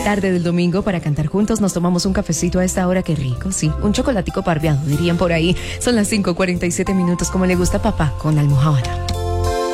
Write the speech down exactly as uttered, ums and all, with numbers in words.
tarde del domingo para cantar juntos. Nos tomamos un cafecito a esta hora, qué rico, sí. Un chocolatico parveado, dirían por ahí. Son las cinco cuarenta y siete minutos, como le gusta a papá, con almojábana.